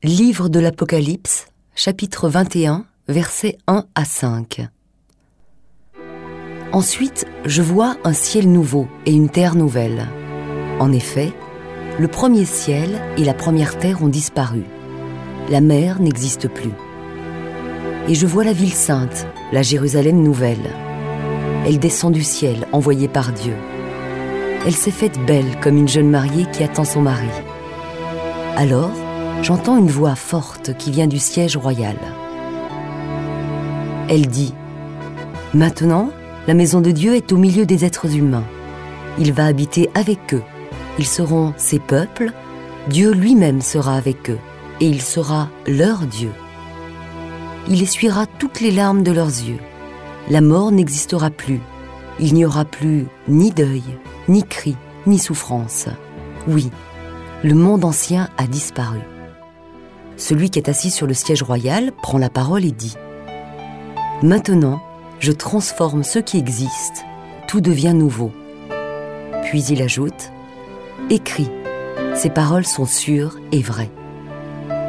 Livre de l'Apocalypse, chapitre 21, versets 1 à 5. Ensuite, je vois un ciel nouveau et une terre nouvelle. En effet, le premier ciel et la première terre ont disparu. La mer n'existe plus. Et je vois la ville sainte, la Jérusalem nouvelle. Elle descend du ciel, envoyée par Dieu. Elle s'est faite belle comme une jeune mariée qui attend son mari. Alors, j'entends une voix forte qui vient du siège royal. Elle dit : « Maintenant, la maison de Dieu est au milieu des êtres humains. Il va habiter avec eux. Ils seront ses peuples. Dieu lui-même sera avec eux. Et il sera leur Dieu. Il essuiera toutes les larmes de leurs yeux. La mort n'existera plus. Il n'y aura plus ni deuil, ni cri, ni souffrance. Oui, le monde ancien a disparu. » Celui qui est assis sur le siège royal prend la parole et dit : « Maintenant, je transforme ce qui existe, tout devient nouveau. » Puis il ajoute : « Écris, ces paroles sont sûres et vraies. »